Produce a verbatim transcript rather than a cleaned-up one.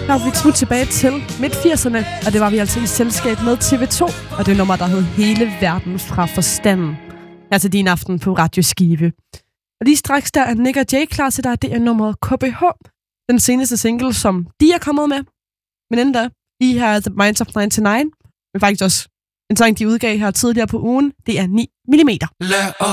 Her er vi smut tilbage til midt firserne, og det var vi altså i selskab med T V to, og det nummer, der hed Hele Verden fra Forstanden. Her til din aften på Radio Skive. Og lige straks der er Nick og Jay klar til dig, det er nummeret K B H, den seneste single, som de er kommet med. Men inden da, lige her er The Minds of nioghalvfems, men faktisk også en sang, de udgav her tidligere på ugen, det er ni millimeter. Lad